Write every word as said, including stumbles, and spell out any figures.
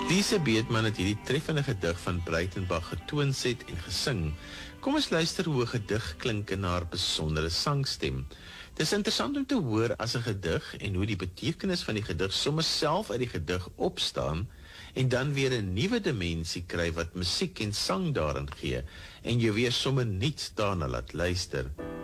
Lise Beetman het hierdie treffende gedig van Breitenbach getoons het en gesing. Kom ons luister hoe 'n gedig klink in haar besondere sangstem. Dit is interessant om te hoor as 'n gedig en hoe die betekenis van die gedig sommer self uit die gedig opstaan en dan weer 'n nuwe dimensie kry wat musiek en sang daarin gee en jy weer sommer niets daarna laat luister.